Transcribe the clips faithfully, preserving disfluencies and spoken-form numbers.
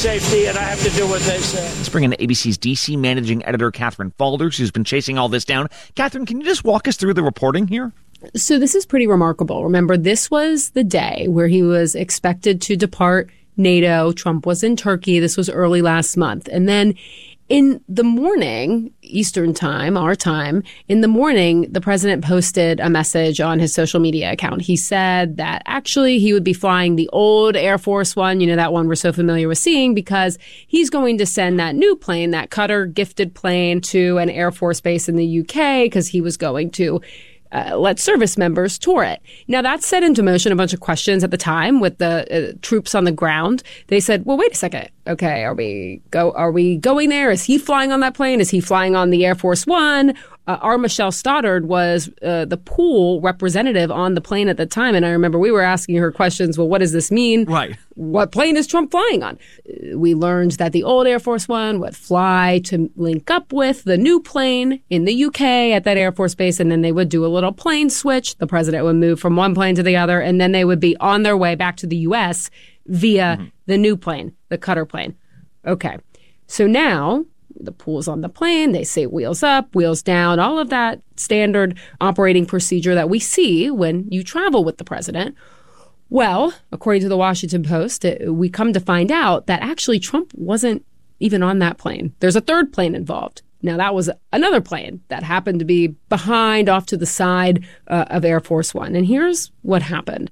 safety, and I have to do what they say. Let's bring in A B C's D C managing editor, Catherine Faulders, who's been chasing all this down. Catherine, can you just walk us through the reporting here? So this is pretty remarkable. Remember, this was the day where he was expected to depart NATO. Trump was in Turkey. This was early last month. And then in the morning, Eastern time, our time, in the morning, the president posted a message on his social media account. He said that actually he would be flying the old Air Force One, you know, that one we're so familiar with seeing, because he's going to send that new plane, that Qatar gifted plane, to an Air Force base in the U K because he was going to Uh, let service members tour it. Now, that set into motion a bunch of questions at the time with the uh, troops on the ground. They said, well, wait a second. Okay, are we go? Are we going there? Is he flying on that plane? Is he flying on the Air Force One? Uh, our Michelle Stoddard was uh, the pool representative on the plane at the time. And I remember we were asking her questions. Well, what does this mean? Right. What plane is Trump flying on? Uh, we learned that the old Air Force One would fly to link up with the new plane in the U K at that Air Force base. And then they would do a little plane switch. The president would move from one plane to the other. And then they would be on their way back to the U S via mm-hmm. the new plane, the Qatar plane. Okay. So now the pool's on the plane. They say wheels up, wheels down, all of that standard operating procedure that we see when you travel with the president. Well, according to the Washington Post, it, we come to find out that actually Trump wasn't even on that plane. There's a third plane involved. Now, that was another plane that happened to be behind, off to the side uh, of Air Force One. And here's what happened.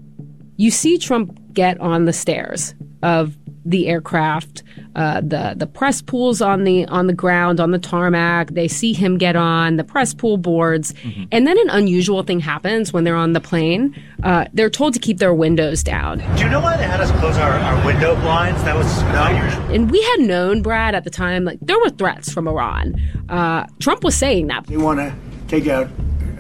You see Trump get on the stairs of the aircraft, uh, the the press pools on the on the ground, on the tarmac. They see him get on the press pool boards. Mm-hmm. And then an unusual thing happens when they're on the plane. Uh, they're told to keep their windows down. Do you know why they had us close our, our window blinds? That was not usual. And we had known, Brad, at the time, like there were threats from Iran. Uh, Trump was saying that. They want to take out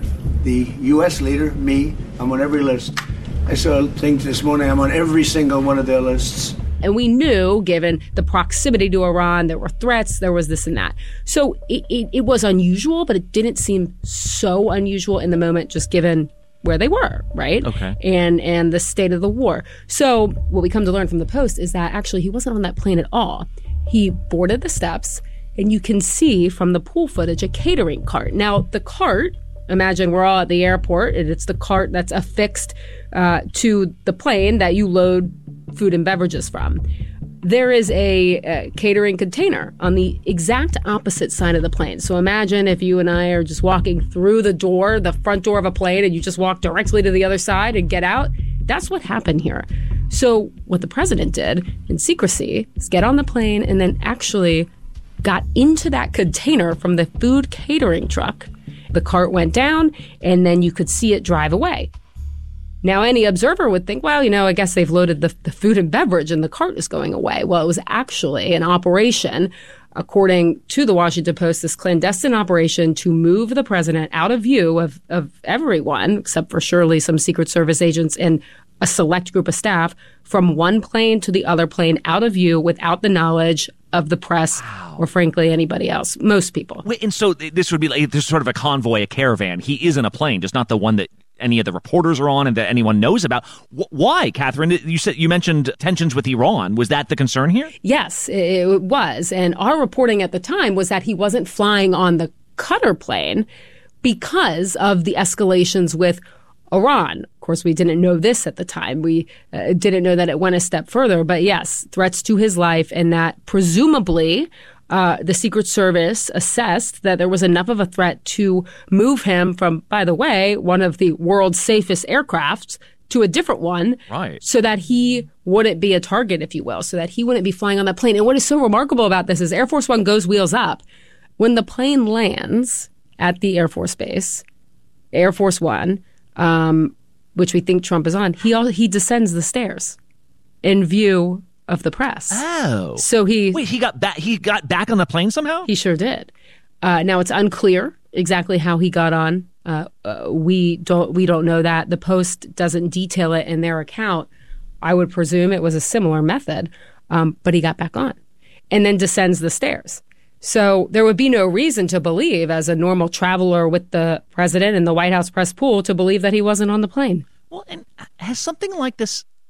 the U S leader, me. I'm on every list. I saw things this morning. I'm on every single one of their lists. And we knew, given the proximity to Iran, there were threats, there was this and that. So it, it, it was unusual, but it didn't seem so unusual in the moment, just given where they were, right? Okay. And and the state of the war. So what we come to learn from the Post is that actually he wasn't on that plane at all. He boarded the steps, and you can see from the pool footage a catering cart. Now, the cart, imagine we're all at the airport, and it's the cart that's affixed uh, to the plane that you load food and beverages from. There is a, a catering container on the exact opposite side of the plane. So imagine if you and I are just walking through the door, the front door of a plane, and you just walk directly to the other side and get out. That's what happened here. So what the president did in secrecy is get on the plane and then actually got into that container from the food catering truck. The cart went down, and then you could see it drive away. Now, any observer would think, well, you know, I guess they've loaded the, the food and beverage and the cart is going away. Well, it was actually an operation, according to the Washington Post, this clandestine operation to move the president out of view of, of everyone, except for surely some Secret Service agents and a select group of staff, from one plane to the other plane, out of view without the knowledge of the press wow. or, frankly, anybody else, most people. Wait, and so this would be like this sort of a convoy, a caravan. He is in a plane, just not the one that any of the reporters are on and that anyone knows about. W- why, Catherine? You said you mentioned tensions with Iran. Was that the concern here? Yes, it was. And our reporting at the time was that he wasn't flying on the Qatar plane because of the escalations with Iran. Of course, we didn't know this at the time. We uh, didn't know that it went a step further. But yes, threats to his life, and that presumably Uh, the Secret Service assessed that there was enough of a threat to move him from, by the way, one of the world's safest aircrafts to a different one. Right. So that he wouldn't be a target, if you will, so that he wouldn't be flying on that plane. And what is so remarkable about this is Air Force One goes wheels up. When the plane lands at the Air Force Base, Air Force One, um, which we think Trump is on, he all, he descends the stairs in view of the press. Oh. So he... Wait, he got back He got back on the plane somehow? He sure did. Uh, now, it's unclear exactly how he got on. Uh, uh, we don't we don't know that. The Post doesn't detail it in their account. I would presume it was a similar method, um, but he got back on and then descends the stairs. So there would be no reason to believe, as a normal traveler with the president and the White House press pool, to believe that he wasn't on the plane. Well, and has something like this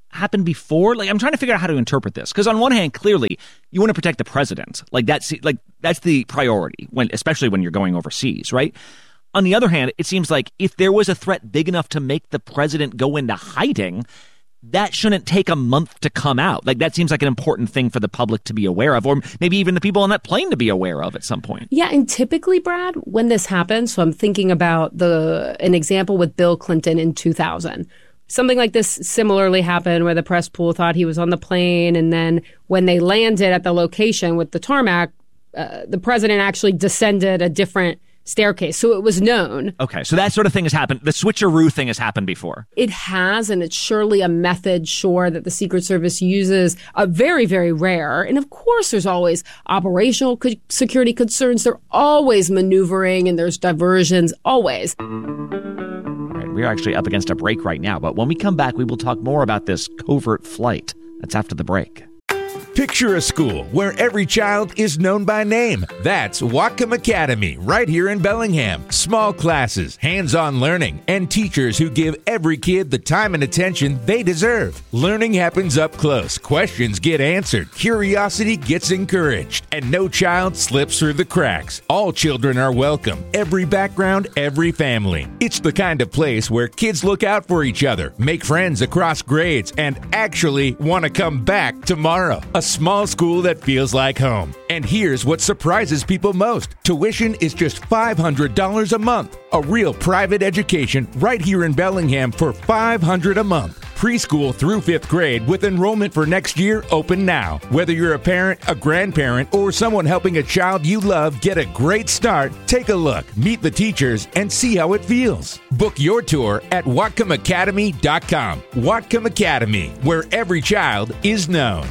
happened before? Like, I'm trying to figure out how to interpret this. Because on one hand, clearly, you want to protect the president. Like, that's like that's the priority, when, especially when you're going overseas, right? On the other hand, it seems like if there was a threat big enough to make the president go into hiding, that shouldn't take a month to come out. Like, that seems like an important thing for the public to be aware of, or maybe even the people on that plane to be aware of at some point. Yeah, and typically, Brad, when this happens, so I'm thinking about the an example with Bill Clinton in two thousand. Something like this similarly happened where the press pool thought he was on the plane, and then when they landed at the location with the tarmac, uh, the president actually descended a different staircase. So it was known. Okay, so that sort of thing has happened. The switcheroo thing has happened before. It has, and it's surely a method, sure, that the Secret Service uses. A very, very rare. And of course, there's always operational co- security concerns. They're always maneuvering, and there's diversions, always. All right, we are actually up against a break right now, but when we come back, we will talk more about this covert flight. That's after the break. Picture a school where every child is known by name. That's Whatcom Academy, right here in Bellingham. Small classes, hands-on learning, and teachers who give every kid the time and attention they deserve. Learning happens up close. Questions get answered. Curiosity gets encouraged. And no child slips through the cracks. All children are welcome. Every background, every family. It's the kind of place where kids look out for each other, make friends across grades, and actually want to come back tomorrow. A small school that feels like home. And here's what surprises people most. Tuition is just five hundred dollars a month. A real private education right here in Bellingham for five hundred dollars a month. Preschool through fifth grade with enrollment for next year open now. Whether you're a parent, a grandparent, or someone helping a child you love get a great start, take a look, meet the teachers, and see how it feels. Book your tour at Whatcom Academy dot com. Whatcom Academy, where every child is known.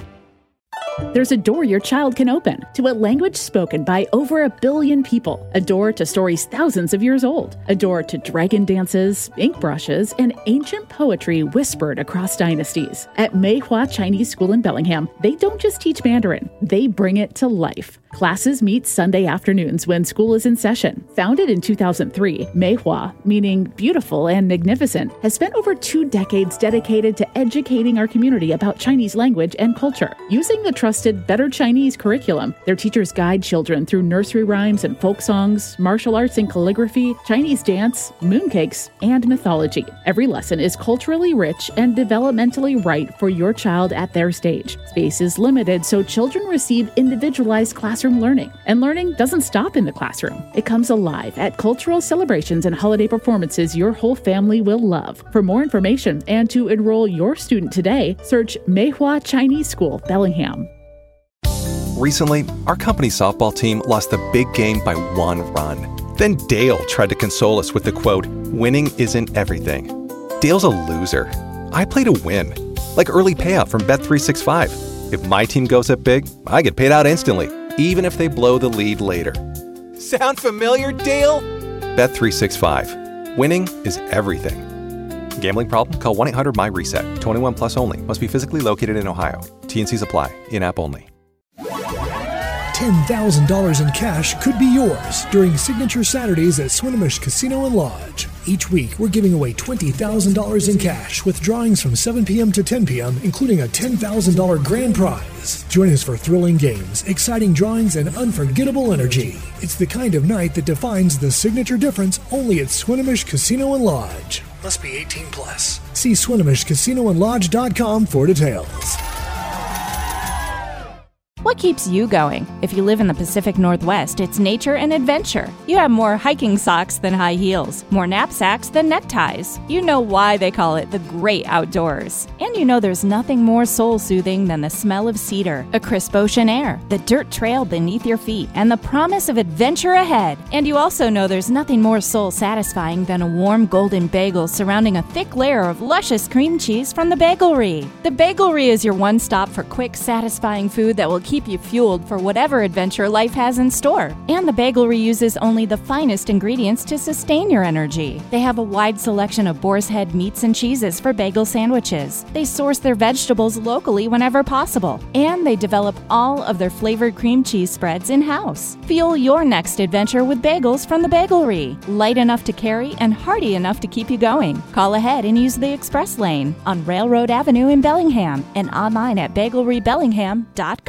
There's a door your child can open to a language spoken by over a billion people. A door to stories thousands of years old. A door to dragon dances, ink brushes, and ancient poetry whispered across dynasties. At Meihua Chinese School in Bellingham, they don't just teach Mandarin, they bring it to life. Classes meet Sunday afternoons when school is in session. Founded in two thousand three, Meihua, meaning beautiful and magnificent, has spent over two decades dedicated to educating our community about Chinese language and culture. Using the trusted Better Chinese curriculum, their teachers guide children through nursery rhymes and folk songs, martial arts and calligraphy, Chinese dance, mooncakes, and mythology. Every lesson is culturally rich and developmentally right for your child at their stage. Space is limited, so children receive individualized classroom learning. And learning doesn't stop in the classroom. It comes alive at cultural celebrations and holiday performances your whole family will love. For more information and to enroll your student today, search Meihua Chinese School, Bellingham. Recently, our company softball team lost the big game by one run. Then Dale tried to console us with the quote, "Winning isn't everything." Dale's a loser. I play to win. Like early payout from Bet three sixty-five. If my team goes up big, I get paid out instantly, even if they blow the lead later. Sound familiar, Dale? Bet three sixty-five. Winning is everything. Gambling problem? Call one eight hundred M Y RESET. twenty-one plus only. Must be physically located in Ohio. T and C's apply. In-app only. ten thousand dollars in cash could be yours during Signature Saturdays at Swinomish Casino and Lodge. Each week, we're giving away twenty thousand dollars in cash with drawings from seven p.m. to ten p.m., including a ten thousand dollars grand prize. Join us for thrilling games, exciting drawings, and unforgettable energy. It's the kind of night that defines the signature difference only at Swinomish Casino and Lodge. Must be eighteen plus. See Swinomish Casino and Lodge dot com for details. What keeps you going? If you live in the Pacific Northwest, it's nature and adventure. You have more hiking socks than high heels, more knapsacks than neckties. You know why they call it the great outdoors. And you know there's nothing more soul-soothing than the smell of cedar, a crisp ocean air, the dirt trail beneath your feet, and the promise of adventure ahead. And you also know there's nothing more soul-satisfying than a warm golden bagel surrounding a thick layer of luscious cream cheese from the Bagelry. The Bagelry is your one stop for quick, satisfying food that will keep keep you fueled for whatever adventure life has in store. And the Bagelry uses only the finest ingredients to sustain your energy. They have a wide selection of boar's head meats and cheeses for bagel sandwiches. They source their vegetables locally whenever possible. And they develop all of their flavored cream cheese spreads in-house. Fuel your next adventure with bagels from the Bagelry. Light enough to carry and hearty enough to keep you going. Call ahead and use the express lane on Railroad Avenue in Bellingham and online at bagelry bellingham dot com.